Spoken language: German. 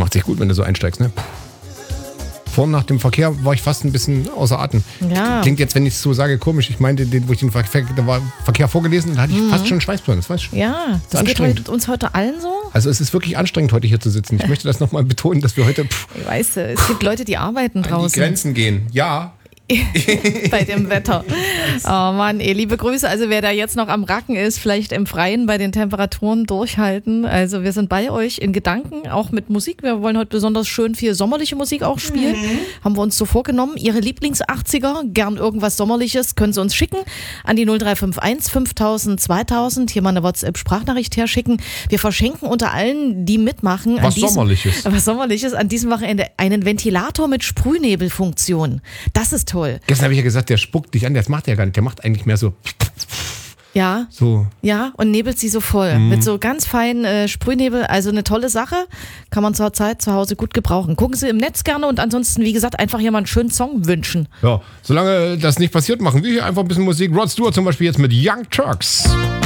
macht sich gut, wenn du so einsteigst, ne? Vorhin nach dem Verkehr war ich fast ein bisschen außer Atem. Ja. Klingt jetzt, wenn ich es so sage, komisch. Ich meinte, wo ich den Verkehr vorgelesen, da hatte ich fast schon Schweißperlen. Das weißt du. Ja, das geht uns heute allen so. Also es ist wirklich anstrengend, heute hier zu sitzen. Ich möchte das nochmal betonen, dass wir heute Ich weiß, es gibt Leute, die arbeiten draußen. an die Grenzen gehen. Ja. Bei dem Wetter. Oh Mann, liebe Grüße. Also wer da jetzt noch am Racken ist, vielleicht im Freien bei den Temperaturen durchhalten. Also wir sind bei euch in Gedanken, auch mit Musik. Wir wollen heute besonders schön viel sommerliche Musik auch spielen. Haben wir uns so vorgenommen. Ihre Lieblings-80er, gern irgendwas Sommerliches, können Sie uns schicken an die 0351 5000 2000. Hier mal eine WhatsApp-Sprachnachricht herschicken. Wir verschenken unter allen, die mitmachen. Sommerliches. Was Sommerliches. An diesem Wochenende einen Ventilator mit Sprühnebelfunktion. Das ist toll. Gestern habe ich ja gesagt, der spuckt dich an, das macht er gar nicht. Der macht eigentlich mehr so. Ja. So. Ja, und nebelt sie so voll. Mit so ganz feinen Sprühnebel. Also eine tolle Sache. Kann man zur Zeit zu Hause gut gebrauchen. Gucken Sie im Netz gerne und ansonsten, wie gesagt, einfach hier mal einen schönen Song wünschen. Ja, solange das nicht passiert, machen wir hier einfach ein bisschen Musik. Rod Stewart zum Beispiel jetzt mit Young Turks.